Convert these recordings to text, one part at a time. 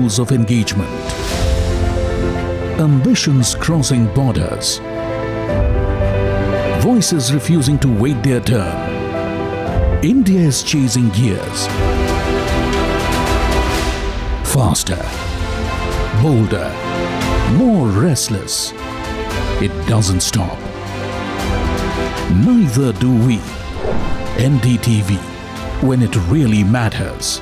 rules of engagement. Ambitions crossing borders. Voices refusing to wait their turn. India is chasing gears. Faster, bolder, more restless. It doesn't stop. Neither do we. NDTV, when it really matters.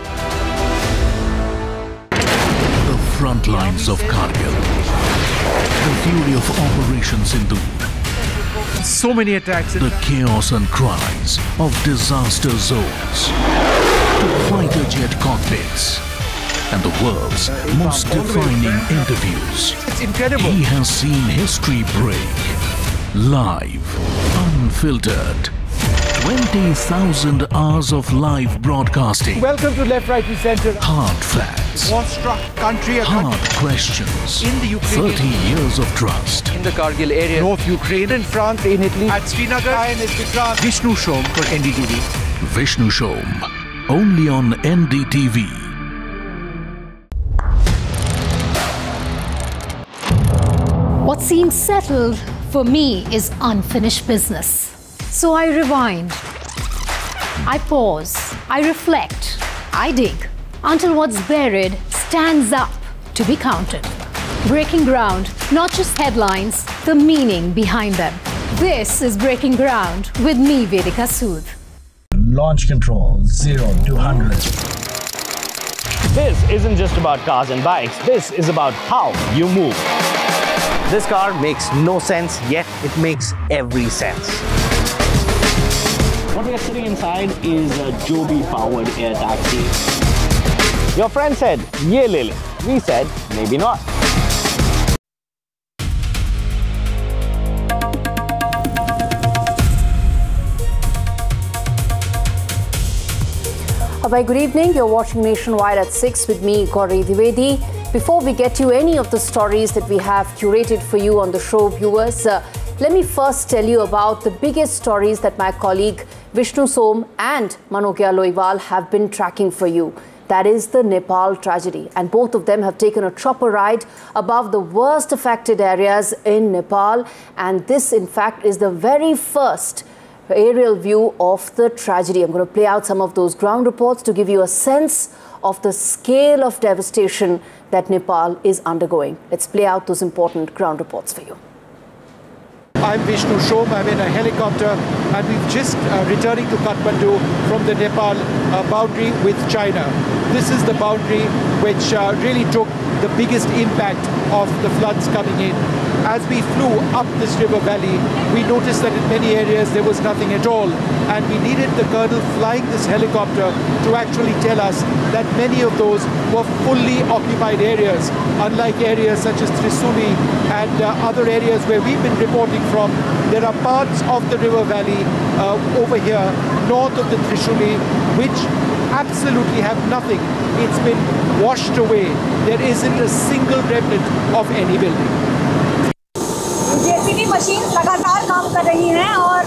The front lines of Kargil. The fury of Operation Sindoor. So many attacks. The chaos and cries of disaster zones. To fighter jet cockpits. And the world's most defining interviews. It's incredible. He has seen history break. Live, unfiltered. 20,000 hours of live broadcasting. Welcome to Left, Right and Centre. Hard facts. War-struck country. Hard questions. In the Ukraine. 30 years of trust. In the Kargil area. North Ukraine. In France, in Italy. At Srinagar. Vishnu Shom for NDTV. Vishnu Shom. Only on NDTV. What seems settled for me is unfinished business. So I rewind, I pause, I reflect, I dig until what's buried stands up to be counted. Breaking ground, not just headlines, the meaning behind them. This is Breaking Ground with me, Vedika Sood. Launch control, 0 to 100. This isn't just about cars and bikes, this is about how you move. This car makes no sense, yet it makes every sense. What we are sitting inside is a Joby-powered air taxi. Your friend said, "Ye le le." We said, maybe not. Very good evening. You're watching Nationwide at 6 with me, Gauri Dwivedi. Before we get to any of the stories that we have curated for you on the show, viewers, let me first tell you about the biggest stories that my colleague Vishnu Som and Manogya Loiwal have been tracking for you. That is the Nepal tragedy. And both of them have taken a chopper ride above the worst affected areas in Nepal. And this, in fact, is the very first aerial view of the tragedy. I'm going to play out some of those ground reports to give you a sense of the scale of devastation that Nepal is undergoing. Let's play out those important ground reports for you. I'm Vishnu Shom. I'm in a helicopter and we've just returning to Kathmandu from the Nepal boundary with China. This is the boundary which really took the biggest impact of the floods coming in. As we flew up this river valley, we noticed that in many areas there was nothing at all. And we needed the colonel flying this helicopter to actually tell us that many of those were fully occupied areas, unlike areas such as Trisuli and other areas where we've been reporting from. There are parts of the river valley over here, north of the Trisuli, which absolutely have nothing. It's been washed away. There isn't a single remnant of any building. JCB machine लगातार काम कर रही हैं और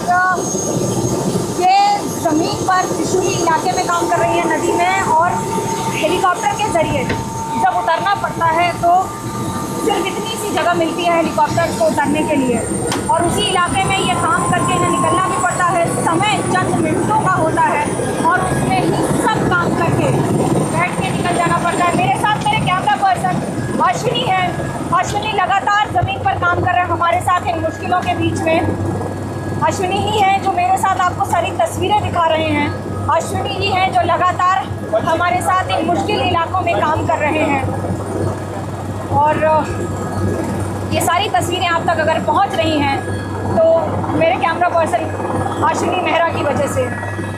ये ज़मीन पर त्रिशूली इलाके में काम कर रही है, नदी में, और हेलीकॉप्टर के ज़रिए जब उतरना पड़ता है तो सिर्फ इतनी सी जगह मिलती है हेलीकॉप्टर को उतरने के लिए, और उसी इलाके में ये काम करके इन्हें निकलना भी पड़ता है। समय चंद मिनटों का होता है और उसमें ही सब काम करके बैठ के निकल जाना पड़ता है। मेरे साथ मेरे कैमरा पर्सन अश्विनी है। अश्विनी लगातार ज़मीन पर काम कर रहे हैं हमारे साथ इन मुश्किलों के बीच में। अश्विनी ही हैं जो मेरे साथ आपको सारी तस्वीरें दिखा रहे हैं। अश्विनी ही हैं जो लगातार हमारे साथ इन मुश्किल इलाकों में काम कर रहे हैं, और ये सारी तस्वीरें आप तक अगर पहुंच रही हैं तो मेरे कैमरा पर्सन अश्विनी मेहरा की वजह से।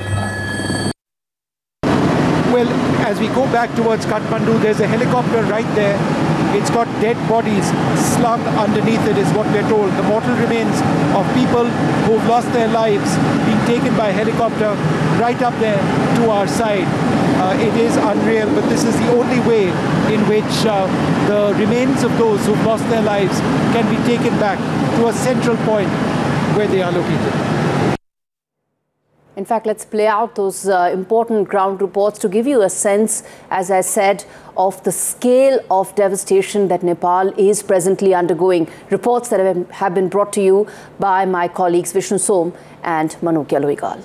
Well, as we go back towards Kathmandu, there's a helicopter right there. It's got dead bodies slung underneath it, is what we're told. The mortal remains of people who've lost their lives being taken by helicopter right up there to our side. It is unreal, but this is the only way in which the remains of those who've lost their lives can be taken back to a central point where they are located. In fact, let's play out those important ground reports to give you a sense, as I said, of the scale of devastation that Nepal is presently undergoing. Reports that have been brought to you by my colleagues Vishnu Som and Manokya Loigal.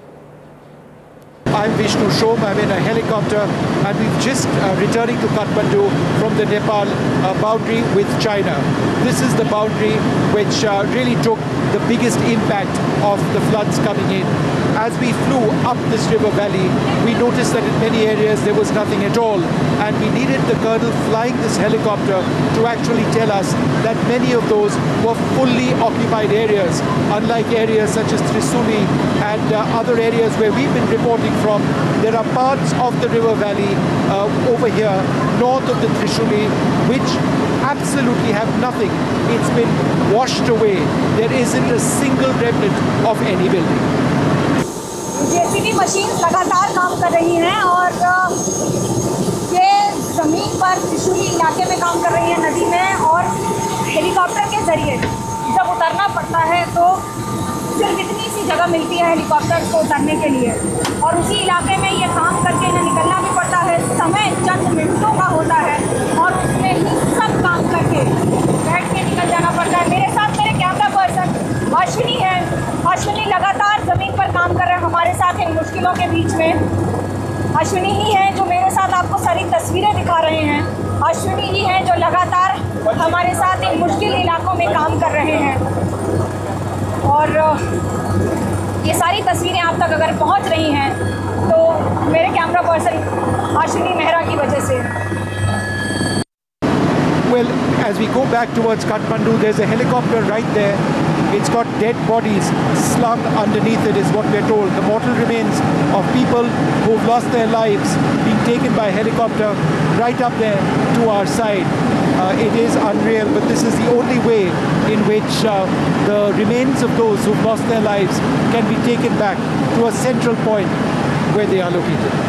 I'm Vishnu Som. I'm in a helicopter and we've just returning to Kathmandu from the Nepal boundary with China. This is the boundary which really took the biggest impact of the floods coming in. As we flew up this river valley, we noticed that in many areas there was nothing at all, and we needed the colonel flying this helicopter to actually tell us that many of those were fully occupied areas, unlike areas such as Trisuli and other areas where we've been reporting from. There are parts of the river valley over here, north of the Trisuli, which absolutely have nothing. It's been washed away. There isn't a single remnant of any building. JCB machine लगातार काम कर रही हैं और ये ज़मीन पर त्रिशूली इलाके में काम कर रही हैं, नदी में, और हेलीकॉप्टर के ज़रिए जब उतरना पड़ता है तो सिर्फ इतनी सी जगह मिलती है हेलीकॉप्टर को उतरने के लिए, और उसी इलाके में ये काम करके इन्हें निकलना भी पड़ता है। समय चंद मिनटों का होता है और उसमें ही सब काम करके बैठ के निकल जाना पड़ता है। मेरे साथ मेरे कैमरा पर्सन अश्विनी है। अश्विनी लगातार ज़मीन पर काम कर रहे हैं हमारे साथ इन मुश्किलों के बीच में। अश्विनी ही हैं जो मेरे साथ आपको सारी तस्वीरें दिखा रहे हैं। अश्विनी ही हैं जो लगातार हमारे साथ इन मुश्किल इलाकों में काम कर रहे हैं, और ये सारी तस्वीरें आप तक अगर पहुंच रही हैं तो मेरे कैमरा पर्सन अश्विनी मेहरा की वजह से। Well, as we go back towards Kathmandu, there's a helicopter right there. It's got dead bodies slung underneath it, is what we're told. The mortal remains of people who've lost their lives being taken by helicopter right up there to our side. It is unreal, but this is the only way in which the remains of those who've lost their lives can be taken back to a central point where they are located.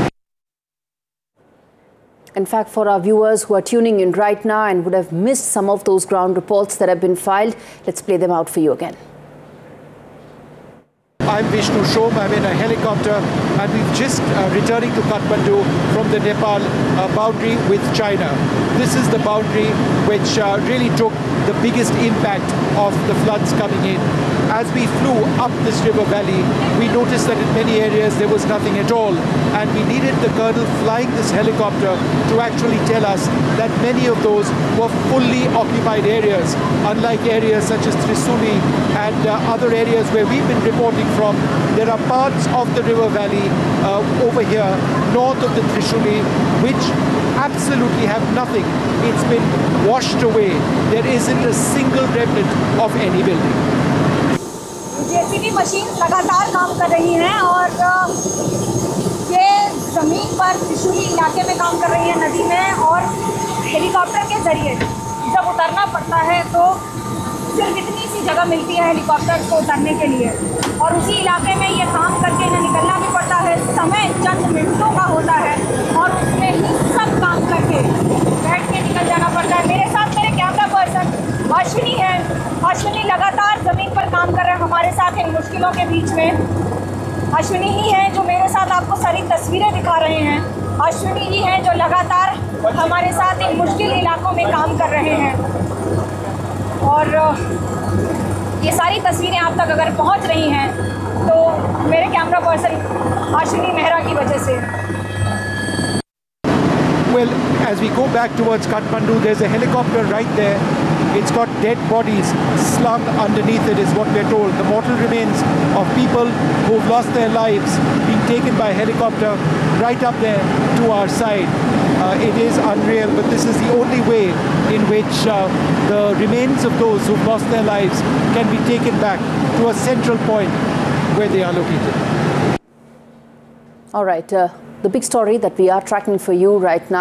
In fact, for our viewers who are tuning in right now and would have missed some of those ground reports that have been filed, let's play them out for you again. I'm Vishnu Som. I'm in a helicopter and we've just returning to Kathmandu from the Nepal boundary with China. This is the boundary which really took the biggest impact of the floods coming in. As we flew up this river valley, we noticed that in many areas there was nothing at all, and we needed the colonel flying this helicopter to actually tell us that many of those were fully occupied areas, unlike areas such as Trisuli and other areas where we've been reporting from. There are parts of the river valley over here, north of the Trisuli, which absolutely have nothing. It's been washed away. There isn't a single remnant of any building. JCB machine लगातार काम कर रही हैं और ये ज़मीन पर त्रिशूली इलाके में काम कर रही हैं, नदी में, और हेलीकॉप्टर के ज़रिए जब उतरना पड़ता है तो सिर्फ इतनी सी जगह मिलती है हेलीकॉप्टर को उतरने के लिए, और उसी इलाके में ये काम करके इन्हें निकलना भी पड़ता है। समय चंद मिनटों का होता है और उसमें ही सब काम करके बैठ के निकल जाना पड़ता है। मेरे साथ मेरे कैमरा पर्सन अश्विनी है। अश्विनी लगातार ज़मीन पर काम कर रहे हैं हमारे साथ इन मुश्किलों के बीच में। अश्विनी ही हैं जो मेरे साथ आपको सारी तस्वीरें दिखा रहे हैं। अश्विनी ही हैं जो लगातार हमारे साथ इन मुश्किल इलाकों में काम कर रहे हैं, और ये सारी तस्वीरें आप तक अगर पहुंच रही हैं तो मेरे कैमरा पर्सन अश्विनी मेहरा की वजह से। Well, as we go back towards Kathmandu, there's a helicopter right there. It's got dead bodies slung underneath it, is what we're told. The mortal remains of people who've lost their lives being taken by helicopter right up there to our side. It is unreal, but this is the only way in which the remains of those who've lost their lives can be taken back to a central point where they are located. All right. The big story that we are tracking for you right now,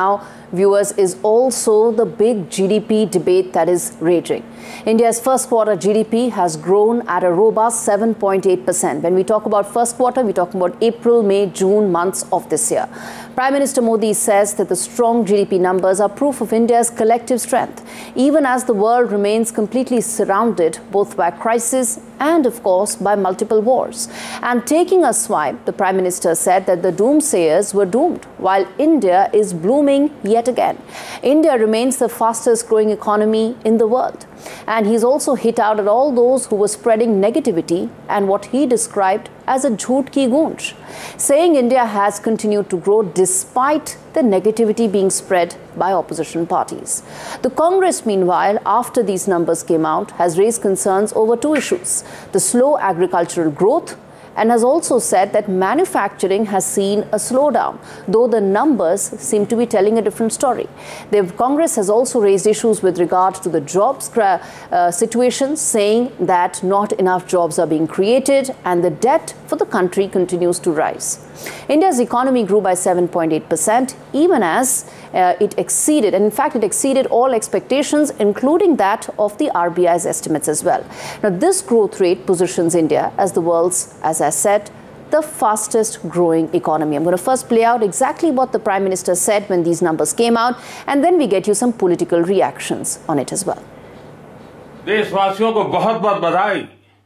viewers, is also the big GDP debate that is raging. India's first quarter GDP has grown at a robust 7.8%. When we talk about first quarter, we talk about April, May, June months of this year. Prime Minister Modi says that the strong GDP numbers are proof of India's collective strength, even as the world remains completely surrounded both by crisis and, of course, by multiple wars. And taking a swipe, the Prime Minister said that the doomsayers were doomed, while India is blooming yet again. India remains the fastest growing economy in the world. And he's also hit out at all those who were spreading negativity and what he described as a jhoot ki goonj, saying India has continued to grow despite the negativity being spread by opposition parties. The Congress, meanwhile, after these numbers came out, has raised concerns over two issues: the slow agricultural growth, and has also said that manufacturing has seen a slowdown, though the numbers seem to be telling a different story. The Congress has also raised issues with regard to the jobs situation, saying that not enough jobs are being created and the debt for the country continues to rise. India's economy grew by 7.8%, even as it exceeded, and in fact it exceeded all expectations, including that of the RBI's estimates as well. Now, this growth rate positions India as the world's, as I said, the fastest growing economy. I'm going to first play out exactly what the Prime Minister said when these numbers came out, and then we get you some political reactions on it as well. देशवासियों को बहुत बहुत बधाई।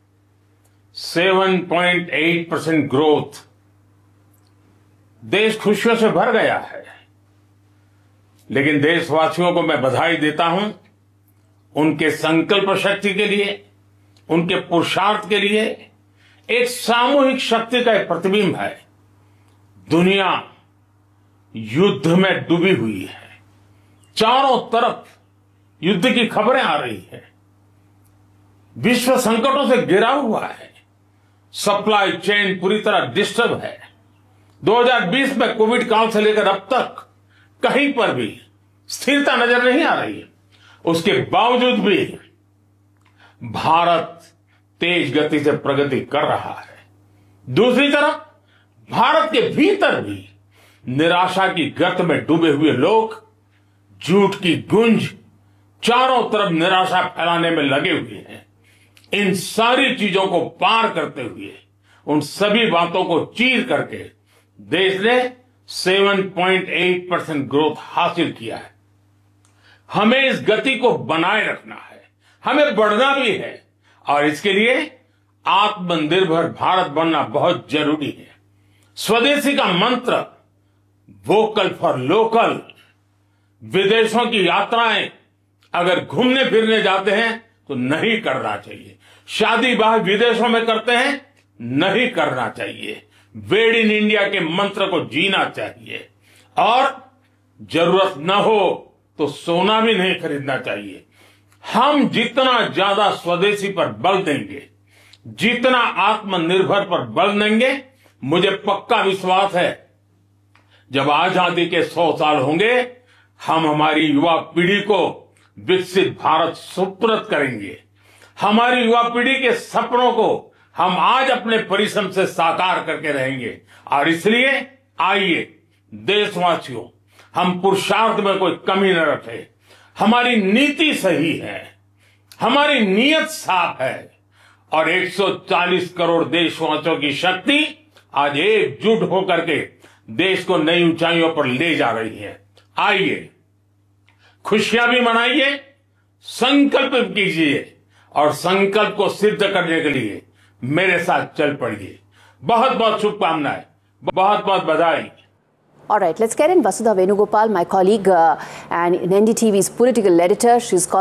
7.8% growth, देश खुशियों से भर गया है। लेकिन देशवासियों को मैं बधाई देता हूं उनके संकल्प शक्ति के लिए, उनके पुरुषार्थ के लिए। एक सामूहिक शक्ति का एक प्रतिबिंब है। दुनिया युद्ध में डूबी हुई है, चारों तरफ युद्ध की खबरें आ रही है, विश्व संकटों से घिरा हुआ है, सप्लाई चेन पूरी तरह डिस्टर्ब है। 2020 में कोविड काल से लेकर अब तक कहीं पर भी स्थिरता नजर नहीं आ रही है। उसके बावजूद भी भारत तेज गति से प्रगति कर रहा है। दूसरी तरफ भारत के भीतर भी निराशा की गर्त में डूबे हुए लोग झूठ की गुंज, चारों तरफ निराशा फैलाने में लगे हुए हैं। इन सारी चीजों को पार करते हुए, उन सभी बातों को चीर करके देश ने 7.8% ग्रोथ हासिल किया है। हमें इस गति को बनाए रखना है, हमें बढ़ना भी है, और इसके लिए आत्मनिर्भर भारत बनना बहुत जरूरी है। स्वदेशी का मंत्र, वोकल फॉर लोकल, विदेशों की यात्राएं अगर घूमने फिरने जाते हैं तो नहीं करना चाहिए। शादी ब्याह विदेशों में करते हैं, नहीं करना चाहिए। मेड इन इंडिया के मंत्र को जीना चाहिए, और जरूरत न हो तो सोना भी नहीं खरीदना चाहिए। हम जितना ज्यादा स्वदेशी पर बल देंगे, जितना आत्मनिर्भर पर बल देंगे, मुझे पक्का विश्वास है जब आजादी के 100 साल होंगे, हम हमारी युवा पीढ़ी को विकसित भारत सुपुर्द करेंगे। हमारी युवा पीढ़ी के सपनों को हम आज अपने परिश्रम से साकार करके रहेंगे। और इसलिए आइए देशवासियों, हम पुरुषार्थ में कोई कमी न रखें। हमारी नीति सही है, हमारी नीयत साफ है, और 140 करोड़ देशवासियों की शक्ति आज एकजुट होकर के देश को नई ऊंचाइयों पर ले जा रही है। आइए खुशियां भी मनाइए, संकल्प कीजिए, और संकल्प को सिद्ध करने के लिए मेरे साथ चल पड़िए। बहुत बहुत शुभकामनाएं, बहुत बहुत बधाई। All right, let's get in Vasudha Venugopal, my colleague and NDTV's political editor. She's got